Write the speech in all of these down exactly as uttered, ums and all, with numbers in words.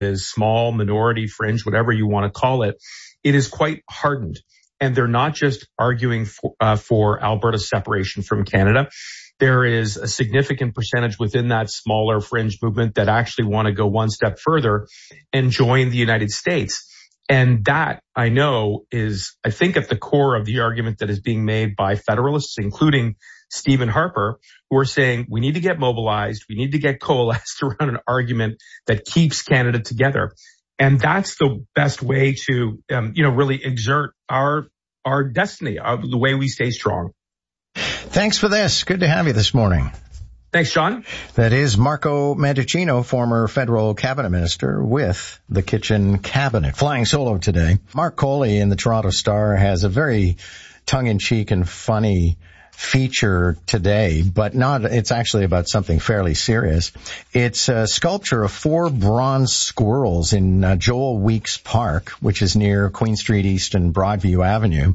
is small, minority, fringe, whatever you want to call it, it is quite hardened. And they're not just arguing for, uh, for Alberta's separation from Canada. There is a significant percentage within that smaller fringe movement that actually want to go one step further and join the United States. And that, I know, is, I think, at the core of the argument that is being made by Federalists, including Stephen Harper, who are saying we need to get mobilized, we need to get coalesced around an argument that keeps Canada together. And that's the best way to, um, you know, really exert our our destiny, uh, the way we stay strong. Thanks for this. Good to have you this morning. Thanks, John. That is Marco Mendicino, former federal cabinet minister with the Kitchen Cabinet. Flying solo today. Mark Coley in the Toronto Star has a very tongue-in-cheek and funny feature today, but not, it's actually about something fairly serious. It's a sculpture of four bronze squirrels in uh, Joel Weeks Park, which is near Queen Street East and Broadview Avenue.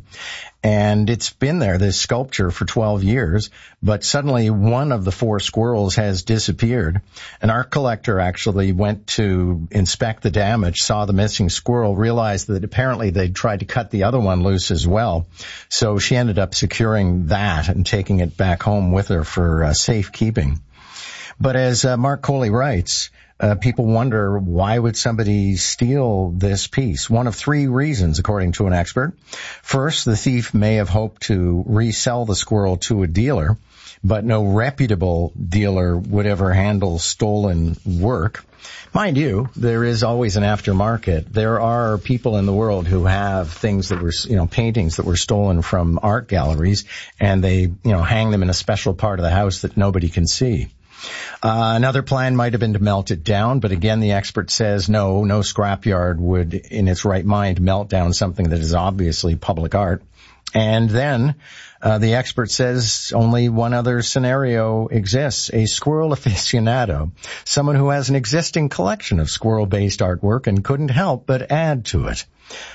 And it's been there, this sculpture, for twelve years, but suddenly one of the four squirrels has disappeared. An art collector actually went to inspect the damage, saw the missing squirrel, realized that apparently they'd tried to cut the other one loose as well. So she ended up securing that and taking it back home with her for uh, safekeeping. But as uh, Mark Coley writes, Uh, people wonder, why would somebody steal this piece? One of three reasons, according to an expert. First, the thief may have hoped to resell the squirrel to a dealer, but no reputable dealer would ever handle stolen work. Mind you, there is always an aftermarket. There are people in the world who have things that were, you know, paintings that were stolen from art galleries, and they, you know, hang them in a special part of the house that nobody can see. Uh, another plan might have been to melt it down, but again, the expert says no, no scrapyard would, in its right mind, melt down something that is obviously public art. And then, uh, the expert says only one other scenario exists: a squirrel aficionado, someone who has an existing collection of squirrel-based artwork and couldn't help but add to it.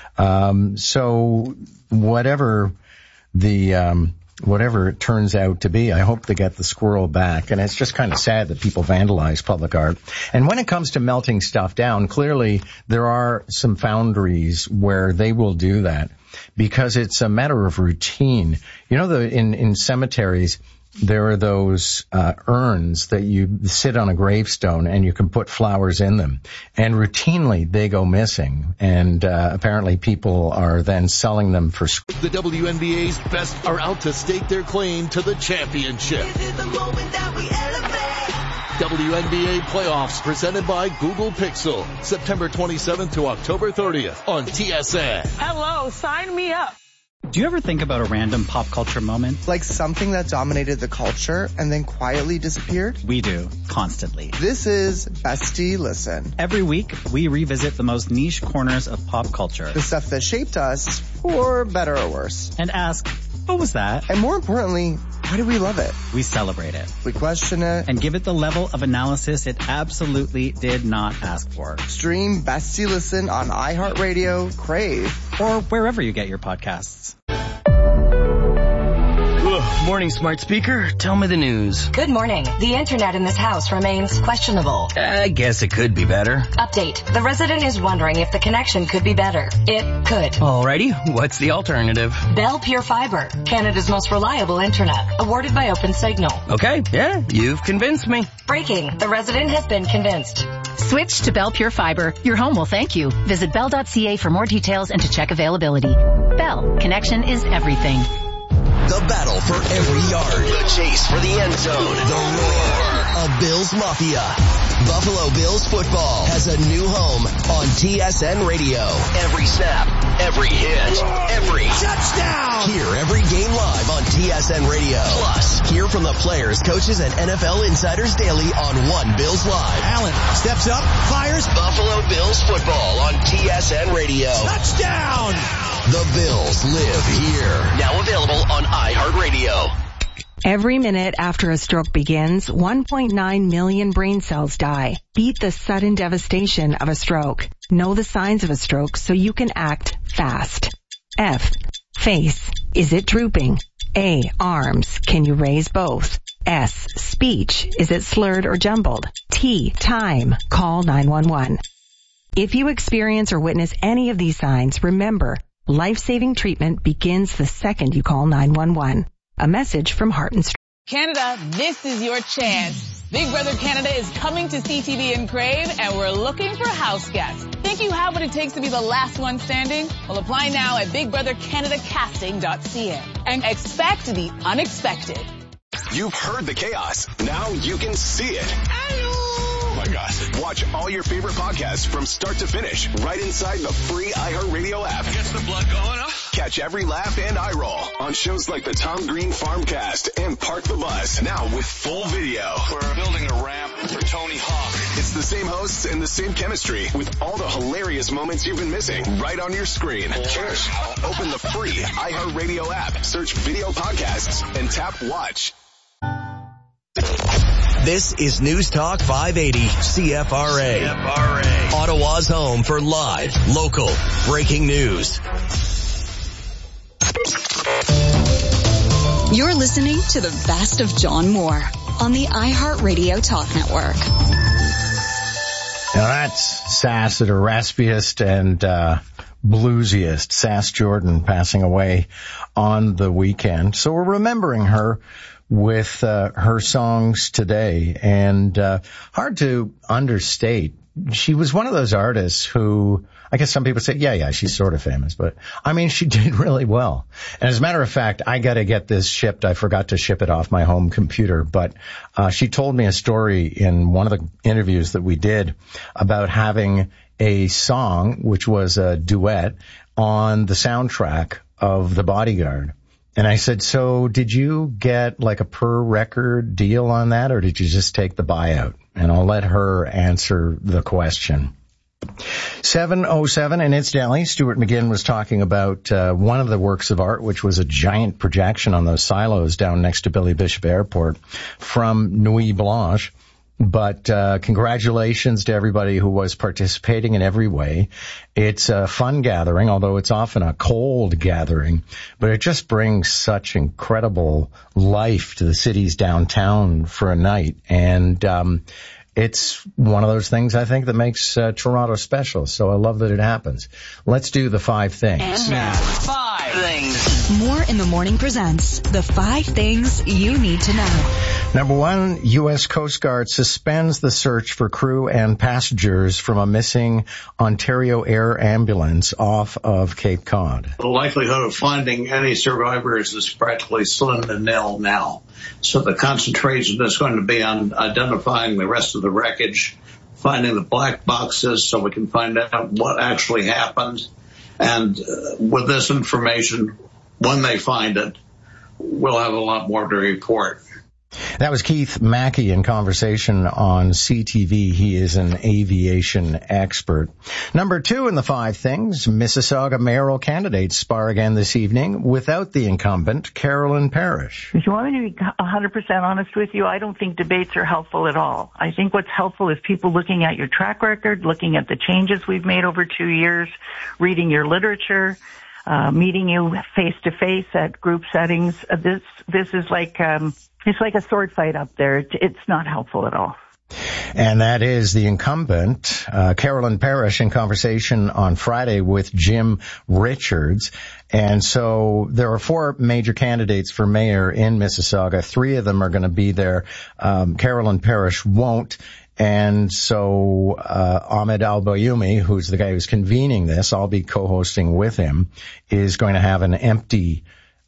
Um, so whatever the, um, Whatever it turns out to be, I hope they get the squirrel back. And it's just kind of sad that people vandalize public art. And when it comes to melting stuff down, clearly there are some foundries where they will do that because it's a matter of routine. You know, the in, in cemeteries, there are those uh, urns that you sit on a gravestone and you can put flowers in them. And routinely they go missing. And uh, apparently people are then selling them for... The W N B A's best are out to stake their claim to the championship. This is the moment that we elevate. W N B A playoffs presented by Google Pixel. September twenty-seventh to October thirtieth on T S N. Hello, sign me up. Do you ever think about a random pop culture moment? Like something that dominated the culture and then quietly disappeared? We do, constantly. This is Bestie Listen. Every week, we revisit the most niche corners of pop culture. The stuff that shaped us, for better or worse. And ask, what was that? And more importantly, why do we love it? We celebrate it. We question it. And give it the level of analysis it absolutely did not ask for. Stream Bestie Listen on iHeartRadio, Crave, or wherever you get your podcasts. Ugh, morning, smart speaker. Tell me the news. Good morning. The internet in this house remains questionable. I guess it could be better. Update. The resident is wondering if the connection could be better. It could. Alrighty. What's the alternative? Bell Pure Fiber, Canada's most reliable internet, awarded by OpenSignal. Okay, yeah, you've convinced me. Breaking. The resident has been convinced. Switch to Bell Pure Fiber. Your home will thank you. Visit bell dot c a for more details and to check availability. Bell. Connection is everything. The battle for every yard. The chase for the end zone. The roar of Bills Mafia. Buffalo Bills football has a new home on T S N Radio. Every snap, every hit, every touchdown. Hear every game live on T S N Radio. Plus, hear from the players, coaches, and N F L insiders daily on One Bills Live. Allen steps up, fires. Buffalo Bills football on T S N Radio. Touchdown. The Bills live here. Now available on iHeartRadio. Every minute after a stroke begins, one point nine million brain cells die. Beat the sudden devastation of a stroke. Know the signs of a stroke so you can act fast. F. Face. Is it drooping? A. Arms. Can you raise both? S. Speech. Is it slurred or jumbled? T. Time. Call nine one one. If you experience or witness any of these signs, remember, life-saving treatment begins the second you call nine one one. A message from Heart and Stroke. Canada, this is your chance. Big Brother Canada is coming to C T V and Crave, and we're looking for house guests. Think you have what it takes to be the last one standing? Well, apply now at big brother canada casting dot c a and expect the unexpected. You've heard the chaos. Now you can see it. Oh my gosh. Watch all your favorite podcasts from start to finish right inside the free iHeartRadio app. Gets the blood going up. Catch every laugh and eye roll on shows like the Tom Green Farmcast and Park the Bus. Now with full video. We're building a ramp for Tony Hawk. It's the same hosts and the same chemistry with all the hilarious moments you've been missing right on your screen. Cheers. Open the free iHeartRadio app, search video podcasts, and tap watch. This is News Talk five eighty C F R A. C F R A. Ottawa's home for live, local, breaking news. You're listening to the best of John Moore on the iHeartRadio Talk Network. Now that's Sass at her raspiest and uh, bluesiest. Sass Jordan passing away on the weekend. So we're remembering her with uh, her songs today. And uh, hard to understate. She was one of those artists who, I guess some people say, yeah, yeah, she's sort of famous, but I mean, she did really well. And as a matter of fact, I got to get this shipped. I forgot to ship it off my home computer, but uh, she told me a story in one of the interviews that we did about having a song, which was a duet, on the soundtrack of The Bodyguard. And I said, so did you get like a per record deal on that, or did you just take the buyout? And I'll let her answer the question. seven oh seven, and incidentally, Stuart McGinn was talking about uh, one of the works of art, which was a giant projection on those silos down next to Billy Bishop Airport from Nuit Blanche. But uh congratulations to everybody who was participating in every way. It's a fun gathering, although it's often a cold gathering, but it just brings such incredible life to the city's downtown for a night. And um it's one of those things, I think, that makes uh, Toronto special. So I love that it happens. Let's do the five things. And now, five things. More in the Morning presents the five things you need to know. Number one, U S Coast Guard suspends the search for crew and passengers from a missing Ontario Air ambulance off of Cape Cod. The likelihood of finding any survivors is practically slim to nil now. So the concentration is going to be on identifying the rest of the wreckage, finding the black boxes so we can find out what actually happened. And uh, with this information, when they find it, we'll have a lot more to report. That was Keith Mackey in conversation on C T V. He is an aviation expert. Number two in the five things, Mississauga mayoral candidates spar again this evening without the incumbent, Carolyn Parrish. If you want me to be one hundred percent honest with you, I don't think debates are helpful at all. I think what's helpful is people looking at your track record, looking at the changes we've made over two years, reading your literature, uh, meeting you face to face at group settings. Uh, this, this is like, um, It's like a sword fight up there. It's not helpful at all. And that is the incumbent, uh, Carolyn Parrish, in conversation on Friday with Jim Richards. And so there are four major candidates for mayor in Mississauga. Three of them are going to be there. Um, Carolyn Parrish won't. And so uh Ahmed Al-Bayoumi, who's the guy who's convening this, I'll be co-hosting with him, is going to have an empty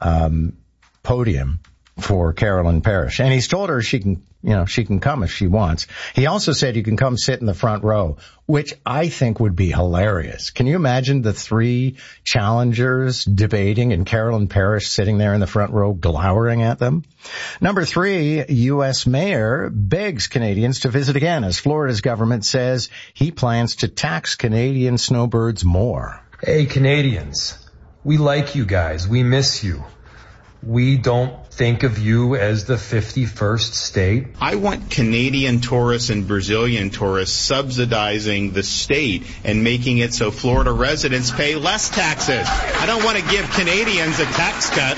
um podium for Carolyn Parrish. And he's told her she can, you know, she can come if she wants. He also said you can come sit in the front row, which I think would be hilarious. Can you imagine the three challengers debating and Carolyn Parrish sitting there in the front row glowering at them? Number three, U S mayor begs Canadians to visit again as Florida's government says he plans to tax Canadian snowbirds more. Hey, Canadians, we like you guys. We miss you. We don't think of you as the fifty-first state. I want Canadian tourists and Brazilian tourists subsidizing the state and making it so Florida residents pay less taxes. I don't want to give Canadians a tax cut.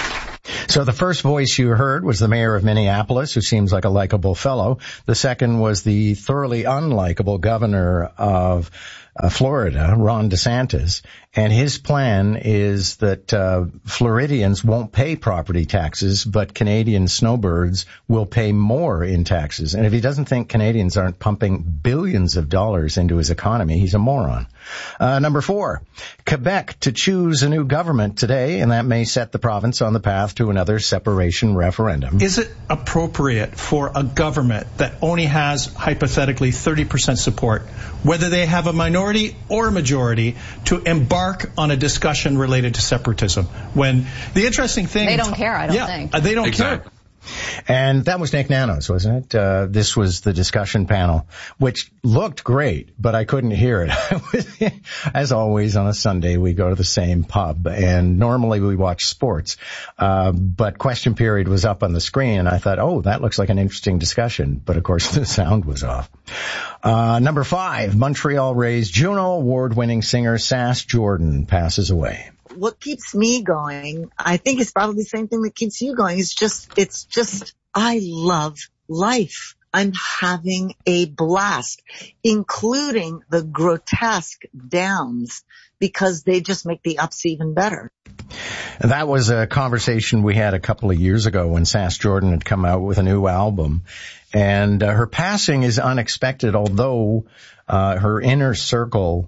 So the first voice you heard was the mayor of Minneapolis, who seems like a likable fellow. The second was the thoroughly unlikable governor of uh, Florida, Ron DeSantis, and his plan is that uh, Floridians won't pay property taxes, but Canadian snowbirds will pay more in taxes. And if he doesn't think Canadians aren't pumping billions of dollars into his economy, he's a moron. Uh, number four, Quebec to choose a new government today, and that may set the province on the path to another separation referendum. Is it appropriate for a government that only has hypothetically thirty percent support, whether they have a minority or a majority, to embark on a discussion related to separatism? When the interesting thing... They don't care, I don't yeah, think. They don't exactly. care. And that was Nick Nanos, wasn't it? Uh, this was the discussion panel, which looked great, but I couldn't hear it. As always, on a Sunday, we go to the same pub, and normally we watch sports. Uh, but question period was up on the screen, and I thought, oh, that looks like an interesting discussion. But, of course, the sound was off. Uh, number five, Montreal-raised Juno Award-winning singer Sass Jordan passes away. What keeps me going, I think it's probably the same thing that keeps you going. It's just, it's just, I love life. I'm having a blast, including the grotesque downs, because they just make the ups even better. That was a conversation we had a couple of years ago when Sass Jordan had come out with a new album. And uh, her passing is unexpected, although uh, her inner circle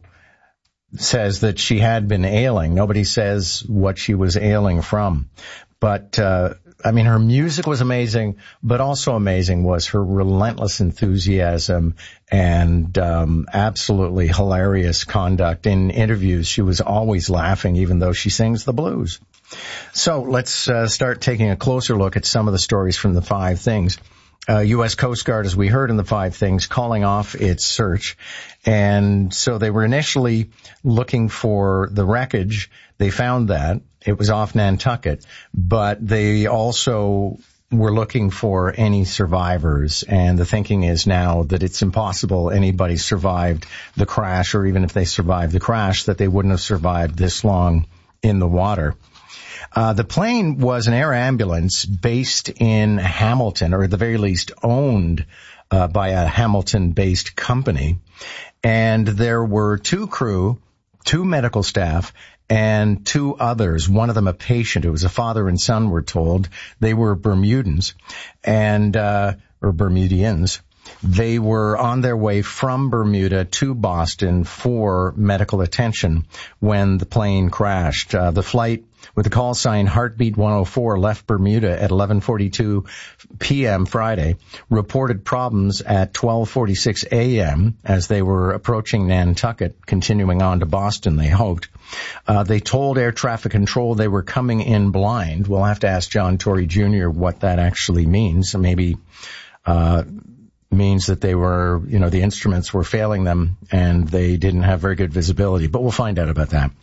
says that she had been ailing. Nobody says what she was ailing from. But, uh, I mean, her music was amazing, but also amazing was her relentless enthusiasm and um, absolutely hilarious conduct. In interviews, she was always laughing, even though she sings the blues. So let's uh, start taking a closer look at some of the stories from the Five Things. Uh, U S Coast Guard, as we heard in the Five Things, calling off its search. And so they were initially looking for the wreckage. They found that. It was off Nantucket. But they also were looking for any survivors. And the thinking is now that it's impossible anybody survived the crash, or even if they survived the crash, that they wouldn't have survived this long in the water. Uh, the plane was an air ambulance based in Hamilton, or at the very least owned uh, by a Hamilton-based company. And there were two crew, two medical staff, and two others, one of them a patient. It was a father and son, we're told. They were Bermudans, and uh, or Bermudians. They were on their way from Bermuda to Boston for medical attention when the plane crashed. Uh, the flight with the call sign Heartbeat one oh four left Bermuda at eleven forty-two p.m. Friday, reported problems at twelve forty-six a.m. as they were approaching Nantucket, continuing on to Boston, they hoped. Uh, they told air traffic control they were coming in blind. We'll have to ask John Tory Junior what that actually means. Maybe uh means that they were, you know, the instruments were failing them and they didn't have very good visibility, but we'll find out about that.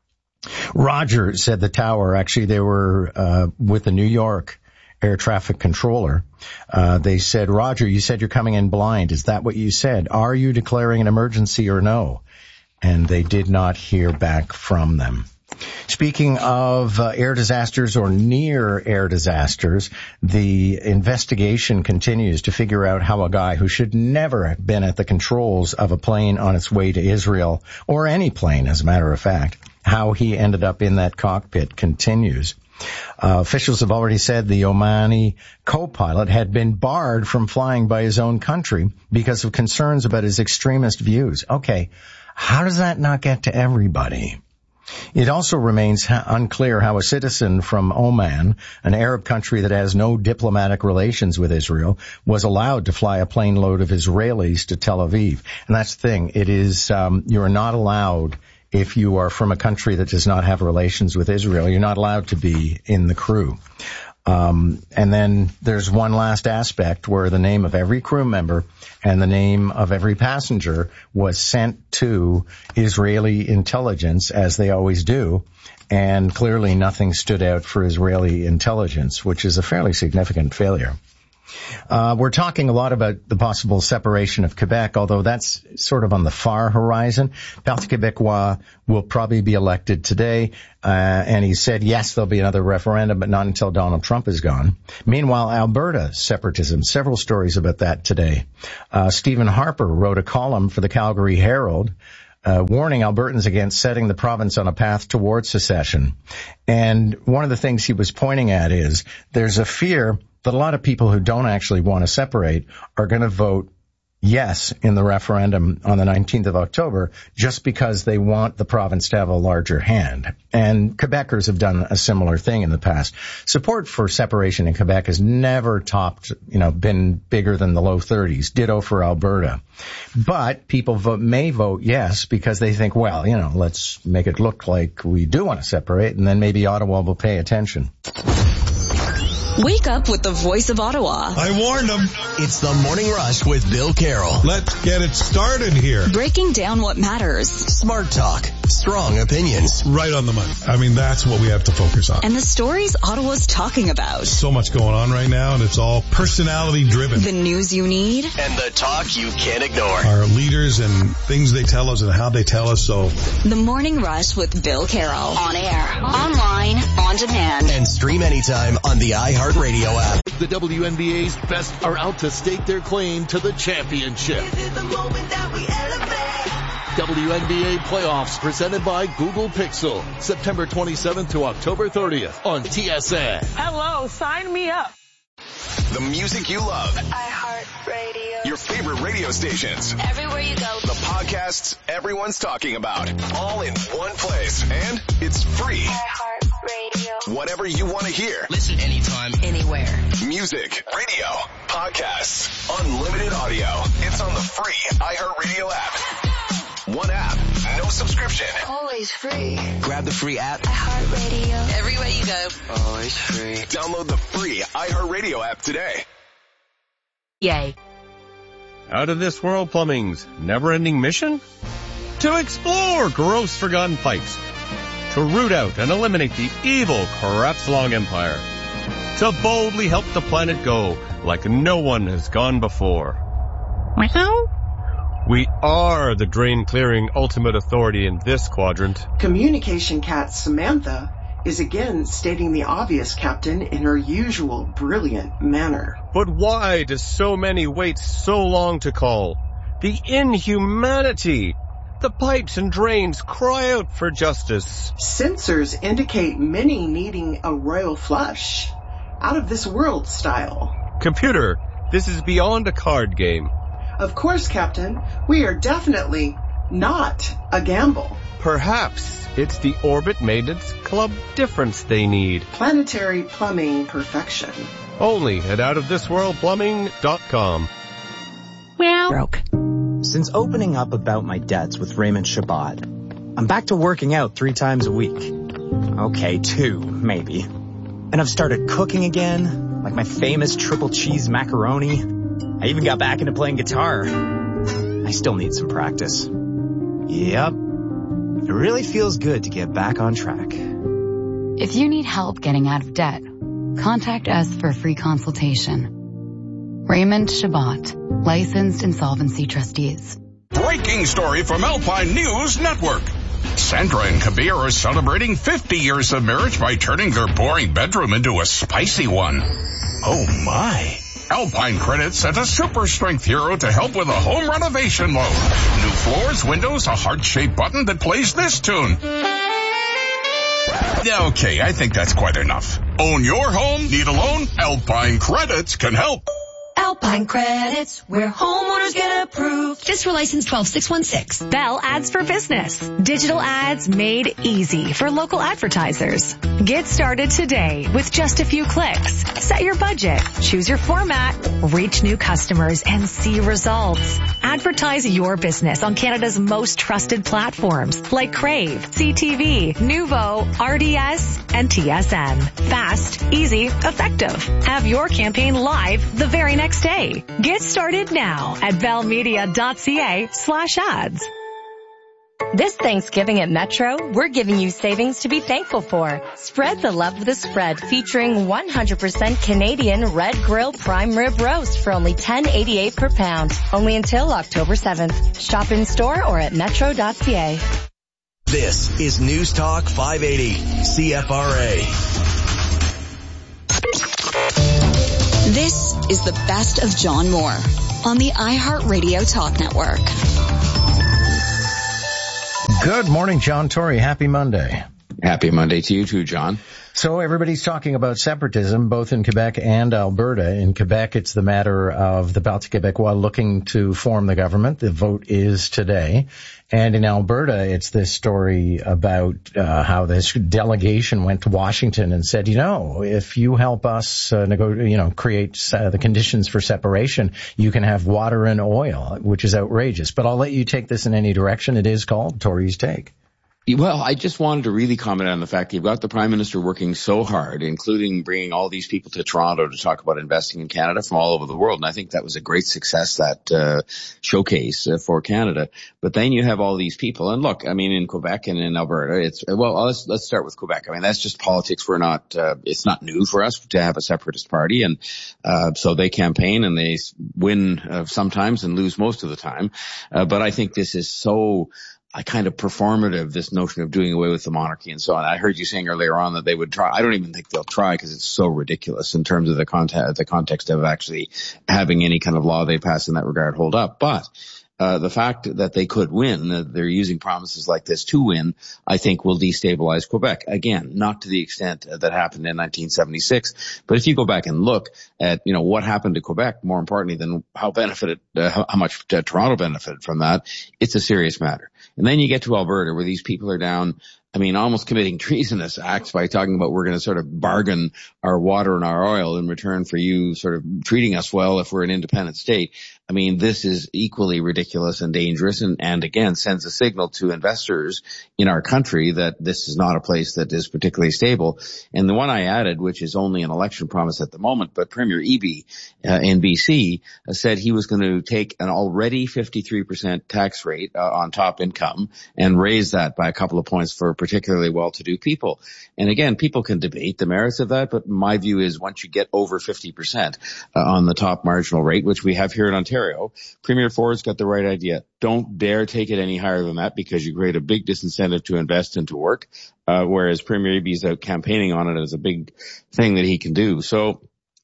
Roger, said the tower. Actually, they were uh with the New York air traffic controller. Uh they said, Roger, you said you're coming in blind. Is that what you said? Are you declaring an emergency or no? And they did not hear back from them. Speaking of uh, air disasters or near air disasters, the investigation continues to figure out how a guy who should never have been at the controls of a plane on its way to Israel, or any plane, as a matter of fact, how he ended up in that cockpit continues. Uh, officials have already said the Omani co-pilot had been barred from flying by his own country because of concerns about his extremist views. Okay, how does that not get to everybody? It also remains unclear how a citizen from Oman, an Arab country that has no diplomatic relations with Israel, was allowed to fly a plane load of Israelis to Tel Aviv. And that's the thing. It is, um, you're not allowed, if you are from a country that does not have relations with Israel, you're not allowed to be in the crew. Um, and then there's one last aspect where the name of every crew member and the name of every passenger was sent to Israeli intelligence, as they always do. And clearly nothing stood out for Israeli intelligence, which is a fairly significant failure. Uh, we're talking a lot about the possible separation of Quebec, although that's sort of on the far horizon. Parti Québécois will probably be elected today, uh, and he said, yes, there'll be another referendum, but not until Donald Trump is gone. Meanwhile, Alberta separatism, several stories about that today. Uh, Stephen Harper wrote a column for the Calgary Herald uh, warning Albertans against setting the province on a path towards secession. And one of the things he was pointing at is there's a fear that a lot of people who don't actually want to separate are going to vote yes in the referendum on the nineteenth of October just because they want the province to have a larger hand. And Quebecers have done a similar thing in the past. Support for separation in Quebec has never topped, you know, been bigger than the low thirties. Ditto for Alberta. But people vote, may vote yes because they think, well, you know, let's make it look like we do want to separate, and then maybe Ottawa will pay attention. Wake up with the voice of Ottawa. I warned them. It's the Morning Rush with Bill Carroll. Let's get it started here. Breaking down what matters. Smart talk. Strong opinions. Right on the money. I mean, that's what we have to focus on. And the stories Ottawa's talking about. So much going on right now, and it's all personality driven. The news you need. And the talk you can't ignore. Our leaders and things they tell us and how they tell us, so. The Morning Rush with Bill Carroll. On air, online, on demand. And stream anytime on the iHeart Radio app. The W N B A's best are out to stake their claim to the championship. This is the moment that we elevate. W N B A playoffs presented by Google Pixel. September twenty-seventh to October thirtieth on T S N. Hello, sign me up. The music you love. iHeart Radio. Your favorite radio stations. Everywhere you go. The podcasts everyone's talking about. All in one place. And it's free. iHeart Radio. Whatever you want to hear. Listen anytime, anywhere. Music, radio, podcasts, unlimited audio. It's on the free iHeartRadio app. One app, no subscription. Always free. Grab the free app. iHeartRadio. Everywhere you go. Always free. Download the free iHeartRadio app today. Yay. Out of this world plumbing's never-ending mission? To explore gross forgotten pipes. To root out and eliminate the evil Kratz-Long Empire. To boldly help the planet go like no one has gone before. We are the drain-clearing ultimate authority in this quadrant. Communication cat Samantha is again stating the obvious, Captain, in her usual brilliant manner. But why do so many wait so long to call? The inhumanity! The pipes and drains cry out for justice. Sensors indicate many needing a royal flush. Out of this world style. Computer, this is beyond a card game. Of course, Captain. We are definitely not a gamble. Perhaps it's the Orbit Maintenance Club difference they need. Planetary plumbing perfection. Only at out of this world plumbing dot com. Well, broke. Since opening up about my debts with Raymond Shabbat, I'm back to working out three times a week. Okay, two, maybe. And I've started cooking again, like my famous triple cheese macaroni. I even got back into playing guitar. I still need some practice. Yep. It really feels good to get back on track. If you need help getting out of debt, contact us for a free consultation. Raymond Shabbat, licensed insolvency trustees. Breaking story from Alpine News Network. Sandra and Kabir are celebrating fifty years of marriage by turning their boring bedroom into a spicy one. Oh my. Alpine Credit sent a super strength hero to help with a home renovation loan. New floors, windows, a heart-shaped button that plays this tune. Okay, I think that's quite enough. Own your home? Need a loan? Alpine Credits can help. Alpine Credits, where homeowners get approved. FISRA license twelve six one six. Bell Ads for Business. Digital ads made easy for local advertisers. Get started today with just a few clicks. Set your budget, choose your format, reach new customers, and see results. Advertise your business on Canada's most trusted platforms like Crave, C T V, Nuvo, R D S, and T S N. Fast, easy, effective. Have your campaign live the very next day. Get started now at bellmedia.ca slash ads. This Thanksgiving at Metro, we're giving you savings to be thankful for. Spread the love with a spread featuring one hundred percent Canadian Red Grill Prime Rib Roast for only ten eighty-eight per pound. Only until October seventh. Shop in store or at metro dot c a. This is News Talk five eighty, C F R A. This is the best of John Moore on the iHeartRadio Talk Network. Good morning, John Tory. Happy Monday. Happy Monday to you too, John. So everybody's talking about separatism, both in Quebec and Alberta. In Quebec, it's the matter of the Parti Québécois looking to form the government. The vote is today. And in Alberta, it's this story about uh, how this delegation went to Washington and said, you know, if you help us, uh, nego- you know, create uh, the conditions for separation, you can have water and oil, which is outrageous. But I'll let you take this in any direction. It is called Tory's Take. Well, I just wanted to really comment on the fact that you've got the Prime Minister working so hard, including bringing all these people to Toronto to talk about investing in Canada from all over the world. And I think that was a great success, that uh, showcase uh, for Canada. But then you have all these people. And look, I mean, in Quebec and in Alberta, it's, well, let's, let's start with Quebec. I mean, that's just politics. We're not, uh, it's not new for us to have a separatist party. And uh, so they campaign and they win uh, sometimes and lose most of the time. Uh, but I think this is so I kind of performative, this notion of doing away with the monarchy and so on. I heard you saying earlier on that they would try. I don't even think they'll try because it's so ridiculous in terms of the context, the context of actually having any kind of law they pass in that regard hold up. But Uh, the fact that they could win, uh, they're using promises like this to win, I think will destabilize Quebec. Again, not to the extent uh, that happened in nineteen seventy-six. But if you go back and look at, you know, what happened to Quebec, more importantly than how benefited, uh, how, how much uh, Toronto benefited from that, it's a serious matter. And then you get to Alberta where these people are down, I mean, almost committing treasonous acts by talking about we're going to sort of bargain our water and our oil in return for you sort of treating us well if we're an independent state. I mean, this is equally ridiculous and dangerous and, and again, sends a signal to investors in our country that this is not a place that is particularly stable. And the one I added, which is only an election promise at the moment, but Premier Eby uh, in B C uh, said he was going to take an already fifty-three percent tax rate uh, on top income and raise that by a couple of points for particularly well-to-do people. And again, people can debate the merits of that, but my view is once you get over fifty percent uh, on the top marginal rate, which we have here in Ontario, Premier Ford's got the right idea. Don't dare take it any higher than that because you create a big disincentive to invest and to work, uh, whereas Premier Eby's out campaigning on it as a big thing that he can do. So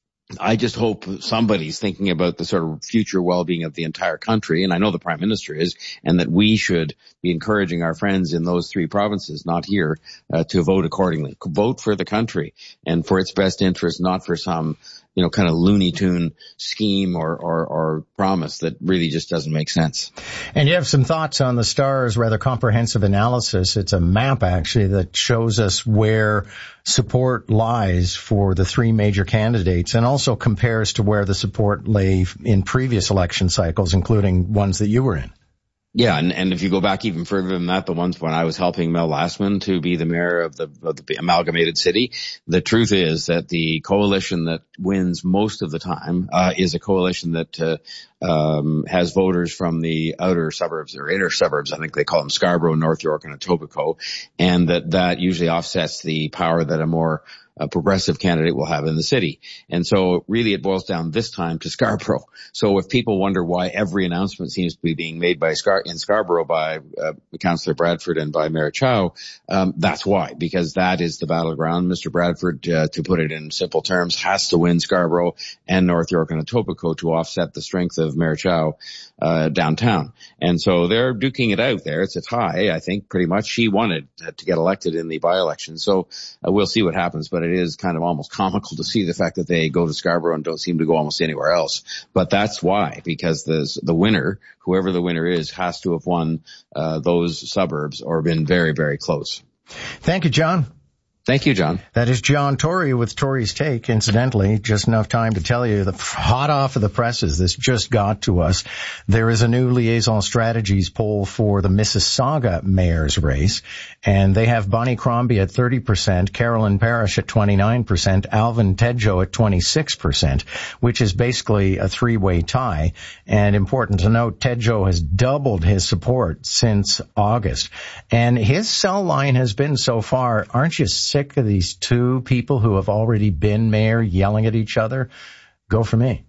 I just hope somebody's thinking about the sort of future well-being of the entire country, and I know the Prime Minister is, and that we should be encouraging our friends in those three provinces, not here, uh, to vote accordingly. Vote for the country and for its best interest, not for some, you know, kind of Looney Tune scheme or, or, or promise that really just doesn't make sense. And you have some thoughts on the Star's rather comprehensive analysis. It's a map, actually, that shows us where support lies for the three major candidates and also compares to where the support lay in previous election cycles, including ones that you were in. Yeah, and, and if you go back even further than that, the ones when I was helping Mel Lastman to be the mayor of the, of the amalgamated city, the truth is that the coalition that wins most of the time uh, is a coalition that uh, um, has voters from the outer suburbs or inner suburbs. I think they call them Scarborough, North York, and Etobicoke, and that that usually offsets the power that a more a progressive candidate will have in the city. And so really it boils down this time to Scarborough. So if people wonder why every announcement seems to be being made by Scar- in Scarborough by uh, Councillor Bradford and by Mayor Chow, um, that's why, because that is the battleground. Mister Bradford, uh, to put it in simple terms, has to win Scarborough and North York and Etobicoke to offset the strength of Mayor Chow uh, downtown. And so they're duking it out there. It's a tie, I think, pretty much. She wanted to get elected in the by-election. So uh, we'll see what happens. But it is kind of almost comical to see the fact that they go to Scarborough and don't seem to go almost anywhere else. But that's why, because the the winner, whoever the winner is, has to have won uh, those suburbs or been very, very close. Thank you, John. Thank you, John. That is John Tory with Tory's Take. Incidentally, just enough time to tell you, the hot off of the presses, this just got to us. There is a new Liaison Strategies poll for the Mississauga mayor's race, and they have Bonnie Crombie at thirty percent, Carolyn Parrish at twenty-nine percent, Alvin Tedjo at twenty-six percent, which is basically a three-way tie. And important to note, Tedjo has doubled his support since August. And his sell line has been so far, aren't you sick of these two people who have already been mayor yelling at each other? Go for me.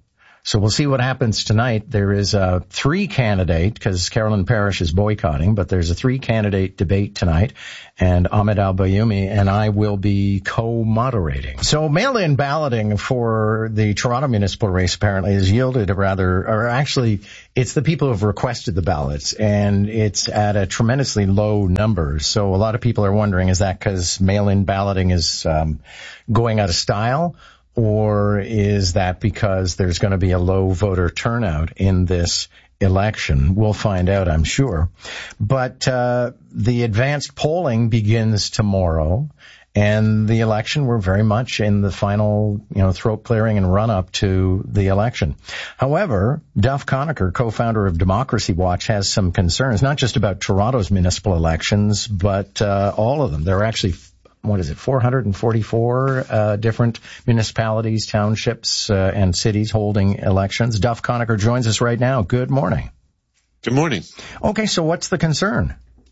So we'll see what happens tonight. There is a three candidate, because Carolyn Parrish is boycotting, but there's a three candidate debate tonight, and Ahmed Al-Bayoumi and I will be co-moderating. So mail-in balloting for the Toronto municipal race apparently has yielded a rather, or actually it's the people who have requested the ballots, and it's at a tremendously low number. So a lot of people are wondering, is that because mail-in balloting is um, going out of style? Or is that because there's going to be a low voter turnout in this election? We'll find out, I'm sure. But uh the advanced polling begins tomorrow, and the election, we're very much in the final, you know, throat clearing and run up to the election. However, Duff Conacher, co-founder of Democracy Watch, has some concerns, not just about Toronto's municipal elections, but uh all of them. There are actually what is it, four hundred forty-four uh, different municipalities, townships, uh, and cities holding elections. Duff Conacher joins us right now. Good morning. Good morning. Okay, so what's the concern?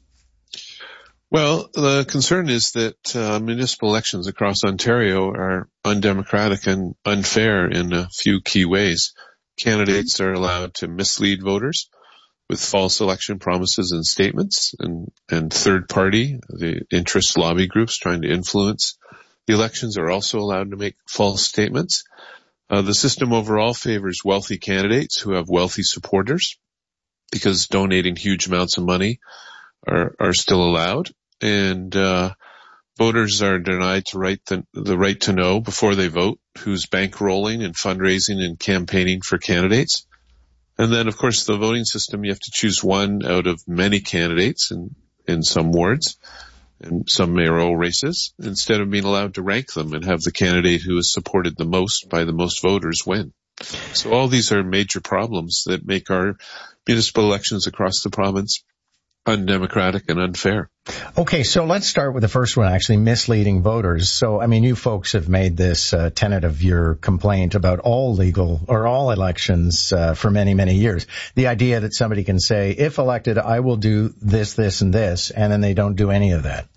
Well, the concern is that uh, municipal elections across Ontario are undemocratic and unfair in a few key ways. Candidates are allowed to mislead voters with false election promises and statements, and, and third party, the interest lobby groups trying to influence the elections are also allowed to make false statements. Uh, the system overall favors wealthy candidates who have wealthy supporters because donating huge amounts of money are, are still allowed. And, uh, voters are denied to right the, the right to know before they vote who's bankrolling and fundraising and campaigning for candidates. And then, of course, the voting system, you have to choose one out of many candidates in, in some wards and some mayoral races, instead of being allowed to rank them and have the candidate who is supported the most by the most voters win. So all these are major problems that make our municipal elections across the province undemocratic and unfair. Okay, so let's start with the first one, actually, misleading voters. So, I mean, you folks have made this uh, tenet of your complaint about all legal or all elections uh, for many, many years. The idea that somebody can say, if elected, I will do this, this, and this, and then they don't do any of that.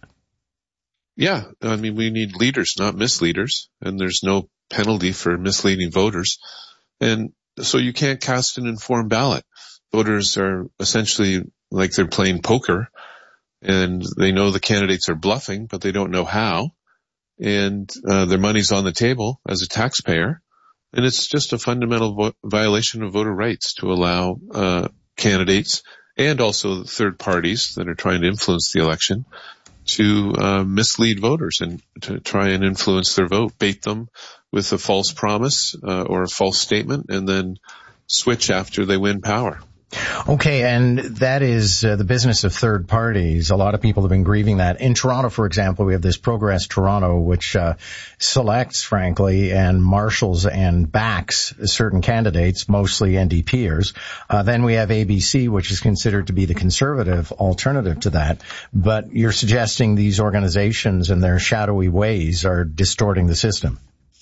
Yeah, I mean, we need leaders, not misleaders, and there's no penalty for misleading voters. And so you can't cast an informed ballot. Voters are essentially like they're playing poker, and they know the candidates are bluffing, but they don't know how. And uh, their money's on the table as a taxpayer. And it's just a fundamental vo- violation of voter rights to allow uh candidates and also third parties that are trying to influence the election to uh, mislead voters and to try and influence their vote, bait them with a false promise uh, or a false statement, and then switch after they win power. Okay, and that is uh, the business of third parties. A lot of people have been grieving that. In Toronto, for example, we have this Progress Toronto, which uh, selects, frankly, and marshals and backs certain candidates, mostly N D Pers. Uh, then we have A B C, which is considered to be the conservative alternative to that. But you're suggesting these organizations and their shadowy ways are distorting the system.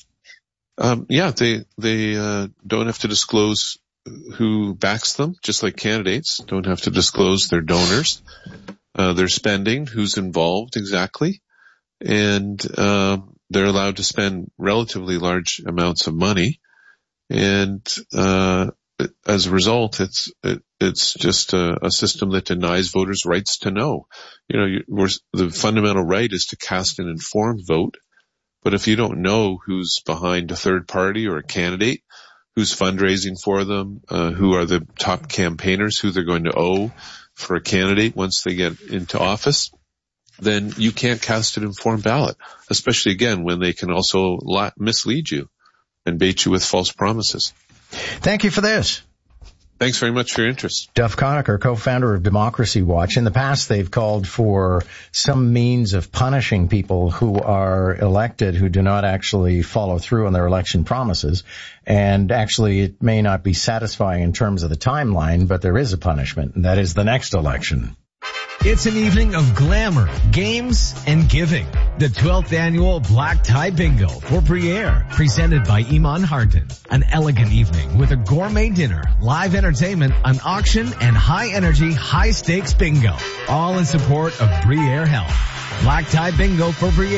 Um, yeah, they they uh, don't have to disclose who backs them, just like candidates don't have to disclose their donors, uh, their spending, who's involved exactly. And, uh, they're allowed to spend relatively large amounts of money. And, uh, as a result, it's, it, it's just a, a system that denies voters rights to know. You know, you, we're, the fundamental right is to cast an informed vote. But if you don't know who's behind a third party or a candidate, who's fundraising for them, uh, who are the top campaigners, who they're going to owe for a candidate once they get into office, then you can't cast an informed ballot, especially, again, when they can also mislead you and bait you with false promises. Thank you for this. Thanks very much for your interest. Duff Conacher, co-founder of Democracy Watch. In the past, they've called for some means of punishing people who are elected who do not actually follow through on their election promises. And actually, it may not be satisfying in terms of the timeline, but there is a punishment, and that is the next election. It's an evening of glamour, games, and giving. The twelfth annual Black Tie Bingo for Briere, presented by Iman Harden. An elegant evening with a gourmet dinner, live entertainment, an auction, and high-energy, high-stakes bingo. All in support of Briere Health. Black Tie Bingo for Briere.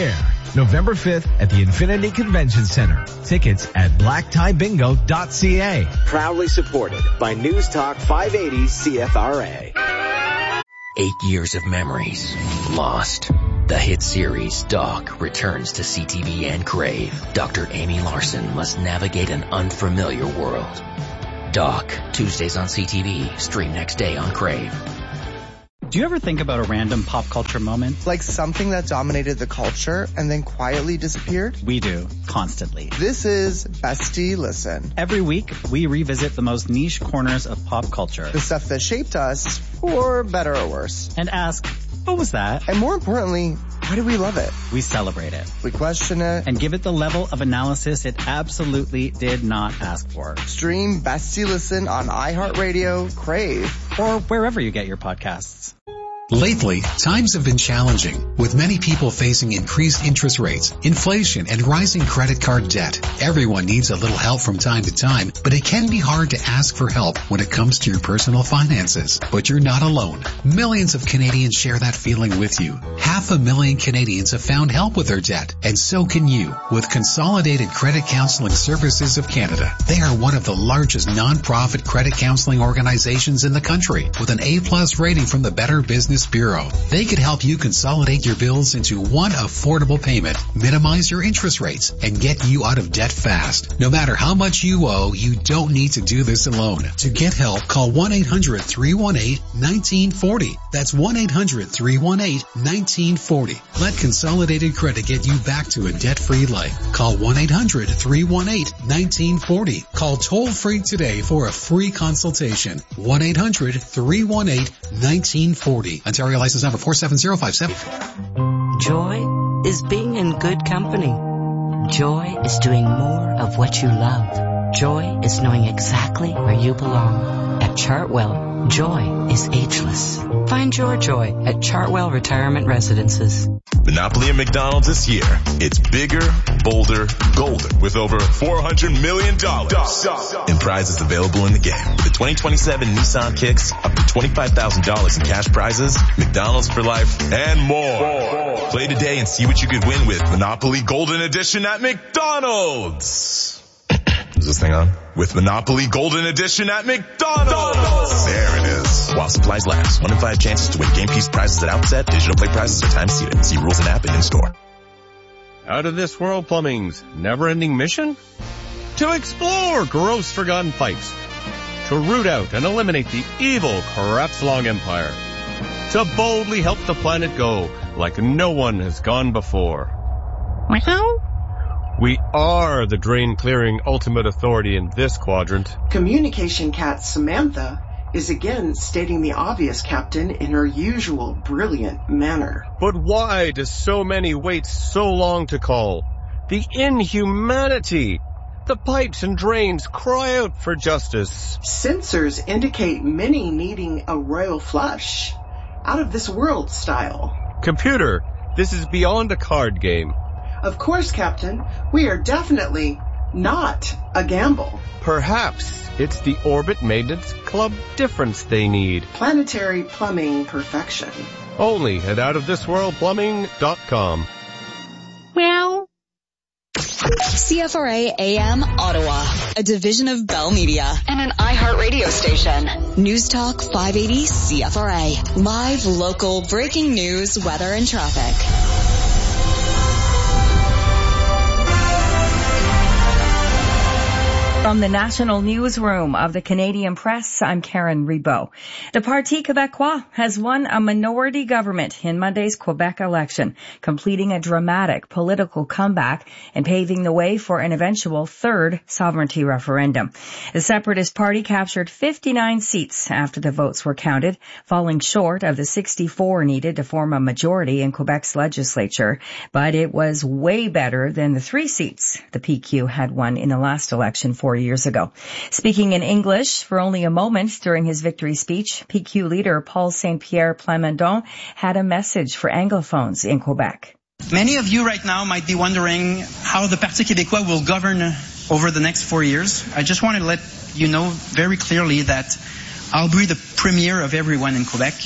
November fifth at the Infinity Convention Center. Tickets at black tie bingo dot c a. Proudly supported by News Talk five eighty C F R A. Eight years of memories lost. The hit series Doc returns to C T V and Crave. Doctor Amy Larson must navigate an unfamiliar world. Doc, Tuesdays on C T V, stream next day on Crave. Do you ever think about a random pop culture moment? Like something that dominated the culture and then quietly disappeared? We do, constantly. This is Bestie Listen. Every week, we revisit the most niche corners of pop culture. The stuff that shaped us, for better or worse. And ask, what was that? And more importantly, why do we love it? We celebrate it. We question it. And give it the level of analysis it absolutely did not ask for. Stream Bestie Listen on iHeartRadio, Crave, or wherever you get your podcasts. Lately, times have been challenging, with many people facing increased interest rates, inflation, and rising credit card debt. Everyone needs a little help from time to time, but it can be hard to ask for help when it comes to your personal finances. But you're not alone. Millions of Canadians share that feeling with you. Half a million Canadians have found help with their debt, and so can you, with Consolidated Credit Counseling Services of Canada. They are one of the largest non-profit credit counseling organizations in the country, with an A-plus rating from the Better Business Bureau. They could help you consolidate your bills into one affordable payment, minimize your interest rates, and get you out of debt fast. No matter how much you owe, you don't need to do this alone. To get help, call one eight hundred three one eight one nine four zero. That's one eight hundred three one eight one nine four zero. Let Consolidated Credit get you back to a debt-free life. Call one eight hundred three one eight one nine four zero. Call toll-free today for a free consultation. one eight hundred three one eight one nine four zero. Ontario license number four seven zero five seven. Joy is being in good company. Joy is doing more of what you love. Joy is knowing exactly where you belong. At Chartwell, joy is ageless. Find your joy at Chartwell Retirement Residences. Monopoly at McDonald's this year. It's bigger, bolder, golden with over four hundred million dollars in prizes available in the game. The twenty twenty-seven Nissan Kicks, up to twenty-five thousand dollars in cash prizes, McDonald's for life, and more. Play today and see what you could win with Monopoly Golden Edition at McDonald's. Is this thing on? With Monopoly Golden Edition at McDonald's. There it is. While supplies last. One in five chances to win game piece prizes at outset. Digital play prizes are time seated. See rules and app and in store. Out of this world plumbing's never-ending mission? To explore gross forgotten pipes. To root out and eliminate the evil Kratz-Long Empire. To boldly help the planet go like no one has gone before. Meow? We are the drain-clearing ultimate authority in this quadrant. Communication cat Samantha is again stating the obvious, Captain, in her usual brilliant manner. But why do so many wait so long to call? The inhumanity! The pipes and drains cry out for justice. Sensors indicate many needing a royal flush. Out of this world style. Computer, this is beyond a card game. Of course, Captain, we are definitely not a gamble. Perhaps it's the Orbit Maintenance Club difference they need. Planetary plumbing perfection. Only at out of this world plumbing dot com. Meow. C F R A A M Ottawa, a division of Bell Media and an iHeartRadio station. News Talk five eighty C F R A. Live, local, breaking news, weather, and traffic. From the National Newsroom of the Canadian Press, I'm Karen Ribot. The Parti Québécois has won a minority government in Monday's Quebec election, completing a dramatic political comeback and paving the way for an eventual third sovereignty referendum. The Separatist Party captured fifty-nine seats after the votes were counted, falling short of the sixty-four needed to form a majority in Quebec's legislature. But it was way better than the three seats the P Q had won in the last election four years ago. Speaking in English for only a moment during his victory speech, P Q leader Paul Saint-Pierre Plamondon had a message for Anglophones in Quebec. Many of you right now might be wondering how the Parti Québécois will govern over the next four years. I just want to let you know very clearly that I'll be the premier of everyone in Quebec.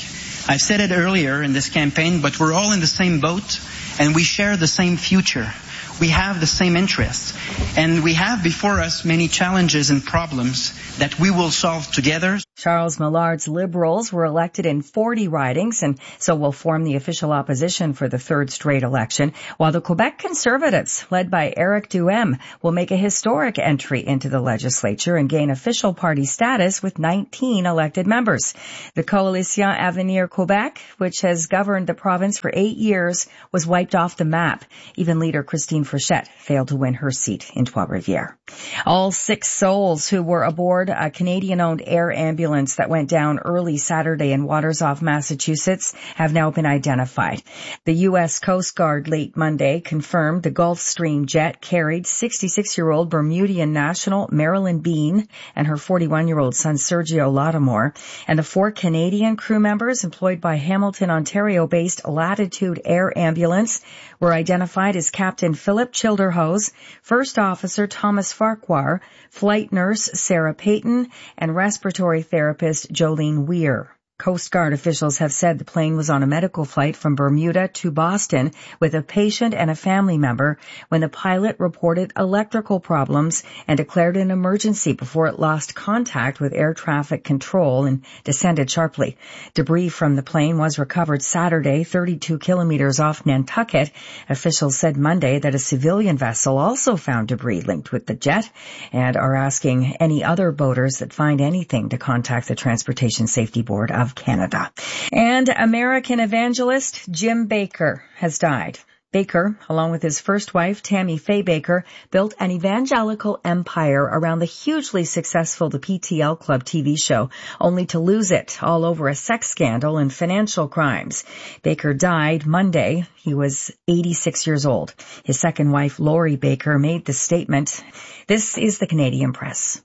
I've said it earlier in this campaign, but we're all in the same boat and we share the same future. We have the same interests, and we have before us many challenges and problems that we will solve together. Charles Millard's Liberals were elected in forty ridings and so will form the official opposition for the third straight election, while the Quebec Conservatives, led by Eric Duhem, will make a historic entry into the legislature and gain official party status with nineteen elected members. The Coalition Avenir Quebec, which has governed the province for eight years, was wiped off the map. Even leader Christine Frechette failed to win her seat in Trois-Rivières. All six souls who were aboard a Canadian-owned air ambulance that went down early Saturday in Watersoft, Massachusetts, have now been identified. The U S Coast Guard late Monday confirmed the Gulfstream jet carried sixty-six-year-old Bermudian national Marilyn Bean and her forty-one-year-old son Sergio Lattimore, and the four Canadian crew members employed by Hamilton, Ontario-based Latitude Air Ambulance were identified as Captain Philip Childerhose, First Officer Thomas Farquhar, Flight Nurse Sarah Payton, and Respiratory Therapist Jolene Weir. Coast Guard officials have said the plane was on a medical flight from Bermuda to Boston with a patient and a family member when the pilot reported electrical problems and declared an emergency before it lost contact with air traffic control and descended sharply. Debris from the plane was recovered Saturday, thirty-two kilometers off Nantucket. Officials said Monday that a civilian vessel also found debris linked with the jet and are asking any other boaters that find anything to contact the Transportation Safety Board of Canada. And American evangelist Jim Bakker has died. Baker, along with his first wife, Tammy Faye Baker, built an evangelical empire around the hugely successful The P T L Club T V show, only to lose it all over a sex scandal and financial crimes. Baker died Monday. He was eighty-six years old. His second wife, Lori Baker, made the statement. This is the Canadian Press.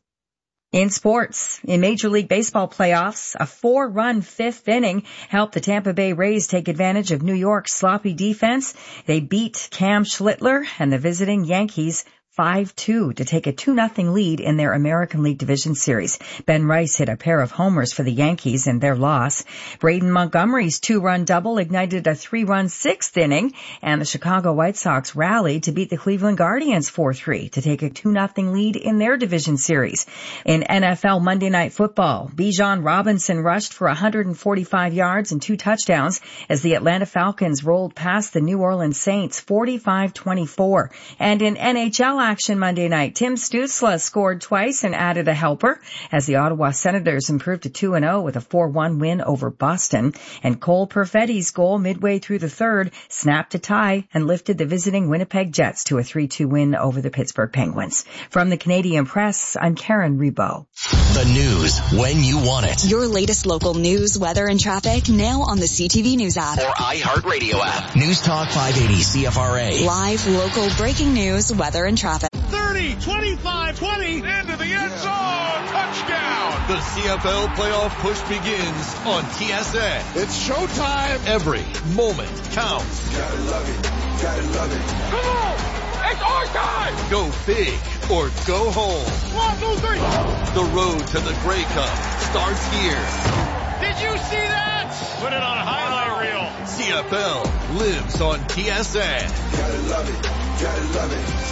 In sports, in Major League Baseball playoffs, a four-run fifth inning helped the Tampa Bay Rays take advantage of New York's sloppy defense. They beat Cam Schlittler and the visiting Yankees five two to take a two nothing lead in their American League Division Series. Ben Rice hit a pair of homers for the Yankees in their loss. Braden Montgomery's two-run double ignited a three-run sixth inning, and the Chicago White Sox rallied to beat the Cleveland Guardians four three to take a two nothing lead in their Division Series. In N F L Monday Night Football, Bijan Robinson rushed for one hundred forty-five yards and two touchdowns as the Atlanta Falcons rolled past the New Orleans Saints forty-five twenty-four. And in N H L action Monday night, Tim Stützle scored twice and added a helper as the Ottawa Senators improved to two and oh with a four one win over Boston. And Cole Perfetti's goal midway through the third snapped a tie and lifted the visiting Winnipeg Jets to a three two win over the Pittsburgh Penguins. From the Canadian Press, I'm Karen Rebo. The news when you want it. Your latest local news, weather, and traffic now on the C T V News app. Or iHeartRadio app. News Talk five eighty C F R A. Live, local, breaking news, weather, and traffic. thirty, twenty-five, twenty, into the end zone, touchdown! The C F L playoff push begins on T S N. It's showtime! Every moment counts. Gotta love it, gotta love it. Come on! It's our time! Go big or go home. One, two, three! The road to the Grey Cup starts here. Did you see that? Put it on a highlight reel. C F L lives on T S N. Gotta love it, gotta love it.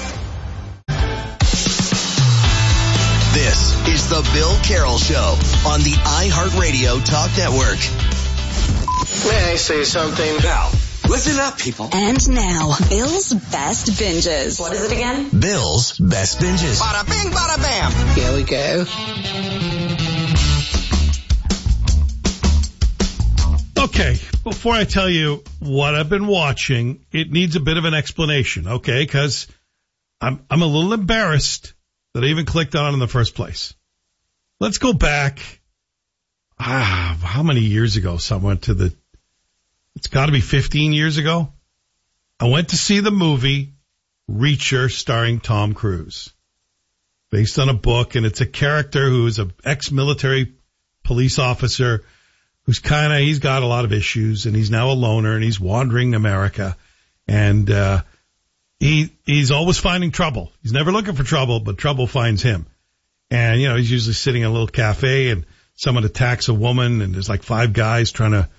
This is the Bill Carroll Show on the iHeartRadio Talk Network. May I say something? Now, listen up, people. And now, Bill's Best Binges. What is it again? Bill's Best Binges. Bada bing, bada bam. Here we go. Okay, before I tell you what I've been watching, it needs a bit of an explanation, okay? Because I'm I'm a little embarrassed that I even clicked on it in the first place. Let's go back, ah, how many years ago? So I went to the, it's got to be fifteen years ago. I went to see the movie Reacher starring Tom Cruise, based on a book, and it's a character who is an ex-military police officer who's kind of, he's got a lot of issues, and he's now a loner, and he's wandering America, and uh He, he's always finding trouble. He's never looking for trouble, but trouble finds him. And, you know, he's usually sitting in a little cafe and someone attacks a woman and there's like five guys trying to